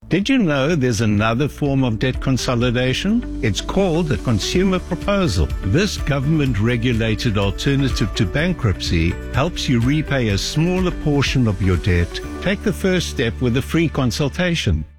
Did you know there's another form of debt consolidation? It's called a consumer proposal. This government-regulated alternative to bankruptcy helps you repay a smaller portion of your debt. Take the first step with a free consultation.